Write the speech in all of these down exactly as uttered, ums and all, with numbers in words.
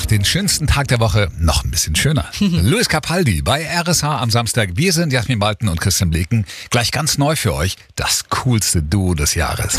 macht den schönsten Tag der Woche noch ein bisschen schöner. Luis Capaldi bei R S H am Samstag. Wir sind Jasmin Balten und Christian Bleken. Gleich ganz neu für euch, das coolste Duo des Jahres.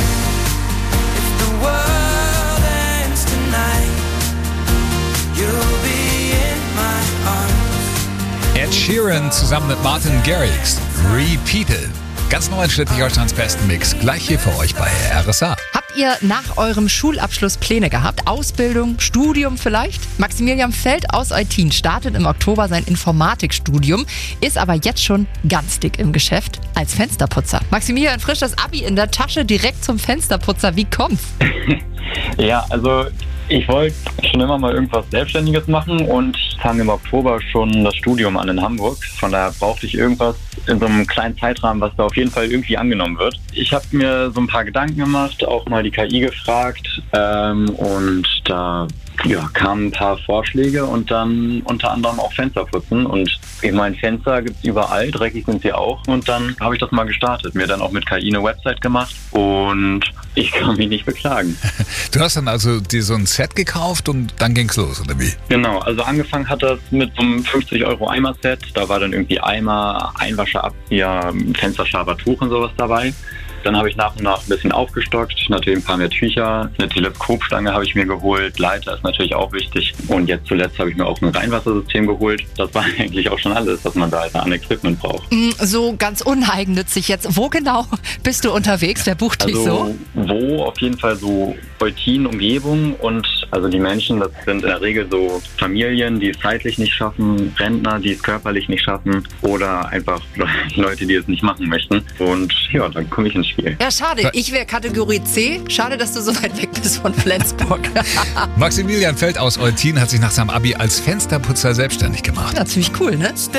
Ed Sheeran zusammen mit Martin Garrix. Repeated. Ganz neu in Schleswig-Holsteins besten Mix. Gleich hier für euch bei R S H. Habt ihr nach eurem Schulabschluss Pläne gehabt? Ausbildung, Studium vielleicht? Maximilian Feld aus Eutin startet im Oktober sein Informatikstudium, ist aber jetzt schon ganz dick im Geschäft als Fensterputzer. Maximilian, frisch das Abi in der Tasche, direkt zum Fensterputzer. Wie kommt's? Ja, also ich wollte schon immer mal irgendwas Selbstständiges machen und fange im Oktober schon das Studium an in Hamburg. Von daher brauchte ich irgendwas in so einem kleinen Zeitrahmen, was da auf jeden Fall irgendwie angenommen wird. Ich habe mir so ein paar Gedanken gemacht, auch mal die K I gefragt ähm, und da ja, kamen ein paar Vorschläge und dann unter anderem auch Fensterputzen. Und ich meine, Fenster gibt es überall, dreckig sind sie auch. Und dann habe ich das mal gestartet, mir dann auch mit K I eine Website gemacht und ich kann mich nicht beklagen. Du hast dann also dir so ein Set gekauft und dann ging's los, oder wie? Genau, also angefangen hat das mit so einem fünfzig Euro Eimer-Set. Da war dann irgendwie Eimer, Einwascher, Abzieher, Fensterschaber, Tuch und sowas dabei. Dann habe ich nach und nach ein bisschen aufgestockt, natürlich ein paar mehr Tücher, eine Teleskopstange habe ich mir geholt, Leiter ist natürlich auch wichtig und jetzt zuletzt habe ich mir auch ein Reinwassersystem geholt. Das war eigentlich auch schon alles, was man da halt an Equipment braucht. So ganz uneigennützig jetzt. Wo genau bist du unterwegs? Wer bucht dich also, so? Wo auf jeden Fall so Eutin, Umgebung und also die Menschen, das sind in der Regel so Familien, die es zeitlich nicht schaffen, Rentner, die es körperlich nicht schaffen oder einfach Leute, die es nicht machen möchten. Und ja, dann komme ich ins Spiel. Ja, schade. Ich wäre Kategorie C. Schade, dass du so weit weg bist von Flensburg. Maximilian Feld aus Eutin hat sich nach seinem Abi als Fensterputzer selbstständig gemacht. Ja, ziemlich cool, ne?